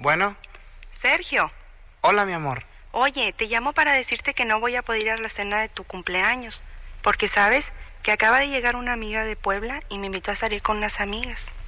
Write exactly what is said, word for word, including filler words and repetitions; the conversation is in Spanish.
Bueno, Sergio, hola mi amor. oye, te llamo para decirte que no voy a poder ir a la cena de tu cumpleaños, porque sabes que acaba de llegar una amiga de Puebla y me invitó a salir con unas amigas.